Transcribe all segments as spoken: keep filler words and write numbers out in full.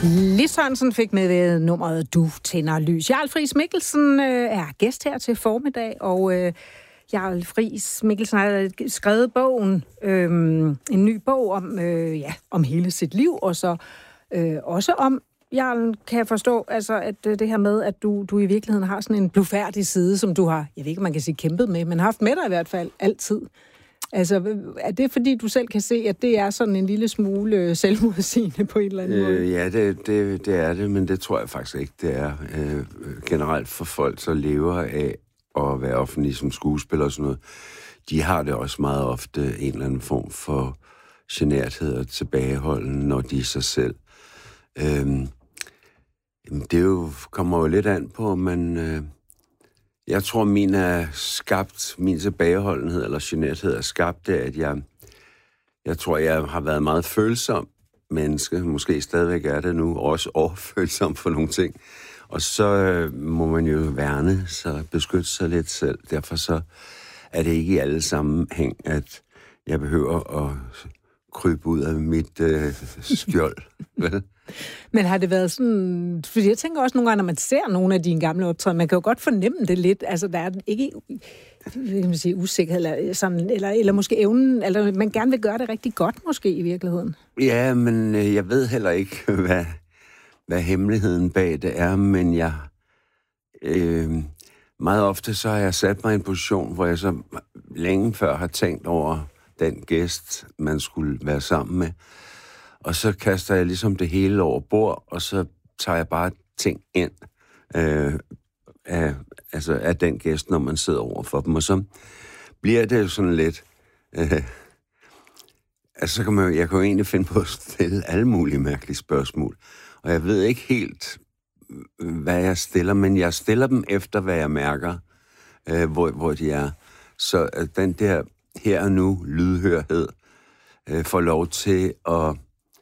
Lis Sørensen fik med ved nummeret Du tænder lys. Jarl Friis Mikkelsen øh, er gæst her til formiddag, og øh, Jarl Friis Mikkelsen har skrevet bogen, øh, en ny bog om, øh, ja, om hele sit liv, og så øh, også om, Jarl, kan jeg forstå, altså, at øh, det her med, at du, du i virkeligheden har sådan en blufærdig side, som du har, jeg ved ikke, man kan sige kæmpet med, men har haft med dig i hvert fald altid. Altså, er det fordi, du selv kan se, at det er sådan en lille smule selvmodsigende på en eller anden øh, måde? Ja, det, det, det er det, men det tror jeg faktisk ikke, det er. Øh, generelt for folk, der lever af at være offentlige som skuespiller og sådan noget, de har det også meget ofte en eller anden form for generthed og tilbageholden, når de er sig selv. Øh, det jo, kommer jo lidt an på, men øh, jeg tror, min er skabt, min tilbageholdenhed eller generthed er skabt af, at jeg, jeg tror, jeg har været meget følsom menneske, måske stadigvæk er det nu, også overfølsom for nogle ting. Og så øh, må man jo værne, så beskytte sig lidt selv. Derfor så er det ikke i alle sammenhæng, at jeg behøver at krybe ud af mit øh, skjold. Vel? Men har det været sådan... Fordi jeg tænker også nogle gange, når man ser nogle af dine gamle optræder, man kan jo godt fornemme det lidt. Altså, der er ikke kan man sige, usikkerhed, eller, sådan, eller, eller måske evnen, eller man gerne vil gøre det rigtig godt, måske i virkeligheden. Ja, men øh, jeg ved heller ikke, hvad, hvad hemmeligheden bag det er, men jeg... Øh, meget ofte så har jeg sat mig i en position, hvor jeg så længe før har tænkt over den gæst, man skulle være sammen med. Og så kaster jeg ligesom det hele over bord, og så tager jeg bare ting ind øh, af, altså af den gæst, når man sidder over for dem. Og så bliver det jo sådan lidt... Øh, altså, så kan man, jeg kan jo egentlig finde på at stille alle mulige mærkelige spørgsmål. Og jeg ved ikke helt, hvad jeg stiller, men jeg stiller dem efter, hvad jeg mærker, øh, hvor, hvor de er. Så øh, den der her og nu lydhørhed øh, får lov til at...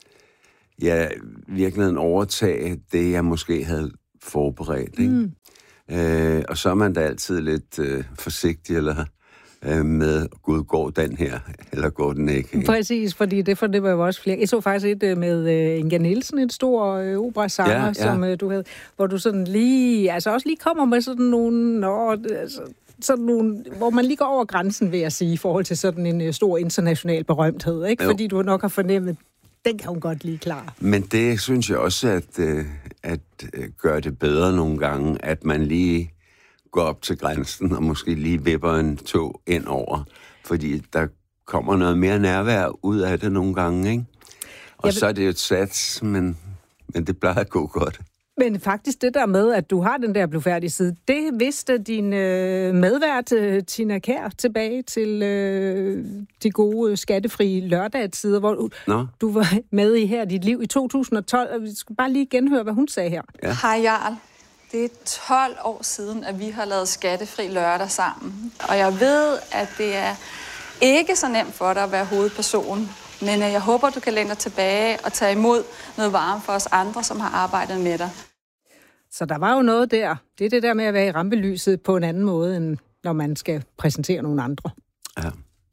ja, virkelig overtage det, jeg måske havde forberedt. Ikke? Mm. Øh, og så er man da altid lidt øh, forsigtig eller, øh, med, gud, går den her, eller går den ikke? ikke? Præcis, fordi det, for det var jo også flere. Jeg så faktisk et med øh, Inga Nielsen, et stor øh, operasanger, ja, ja. som øh, du havde, hvor du sådan lige, altså også lige kommer med sådan nogle, nå, altså, sådan nogle, hvor man lige går over grænsen, vil jeg sige, i forhold til sådan en øh, stor international berømthed, ikke? Jo. Fordi du nok har fornemmet, den kan hun godt lige klar. Men det synes jeg også, at, at gøre det bedre nogle gange, at man lige går op til grænsen og måske lige vipper en tog ind over. Fordi der kommer noget mere nærvær ud af det nogle gange, ikke? Og vil... så er det jo et sats, men, men det plejer at gå godt. Men faktisk det der med, at du har den der blufærdige side, det vidste din øh, medvært, øh, Tina Kjær, tilbage til øh, de gode skattefrie lørdagstider, hvor du, no. du var med i her dit liv i to tusind og tolv, og vi skal bare lige genhøre, hvad hun sagde her. Ja. Hej Jarl. Det er tolv år siden, at vi har lavet skattefri lørdag sammen, og jeg ved, at det er ikke så nemt for dig at være hovedperson. Men jeg håber, du kan læne dig tilbage og tage imod noget varme for os andre, som har arbejdet med dig. Så der var jo noget der. Det er det der med at være i rampelyset på en anden måde, end når man skal præsentere nogle andre. Ja.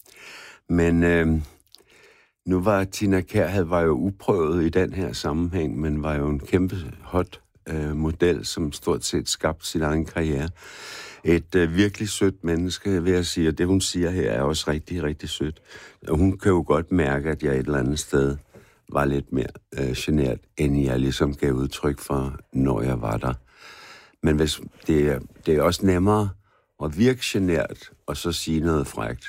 Men øh, nu var Tina Kjær var jo uprøvet i den her sammenhæng, men var jo en kæmpe hot øh, model, som stort set skabte sin egen karriere. Et øh, virkelig sødt menneske, vil jeg sige, og det hun siger her er også rigtig, rigtig sødt. Og hun kan jo godt mærke, at jeg et eller andet sted var lidt mere øh, genert, end jeg ligesom gav udtryk for, når jeg var der. Men hvis, det, er, det er også nemmere at virke genert, og så sige noget frækt.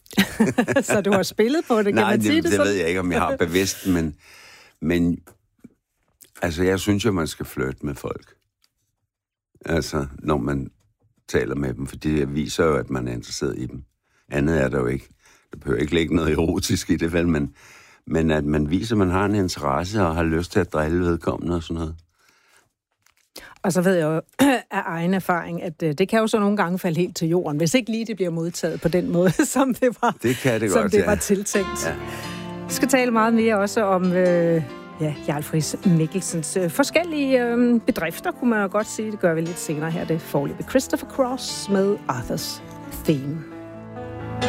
Så du har spillet på det, kan Nej, man sige det, det det så? ved jeg ikke, om jeg har bevidst, men, men altså, jeg synes jo, man skal flirte med folk. Altså, når man taler med dem, for det viser jo, at man er interesseret i dem. Andet er der jo ikke. Der behøver ikke ligge noget erotisk i det, vel, men, men at man viser, at man har en interesse og har lyst til at drille vedkommende og sådan noget. Og så ved jeg jo af egen erfaring, at det kan jo så nogle gange falde helt til jorden, hvis ikke lige det bliver modtaget på den måde, som det var, det kan det som godt, det ja. var tiltænkt. Ja. Vi skal tale meget mere også om øh, ja, Jarl Friis Mikkelsens øh, forskellige øh, bedrifter, kunne man jo godt sige. Det gør vi lidt senere her. Det er foreløbig Christopher Cross med Arthur's Theme.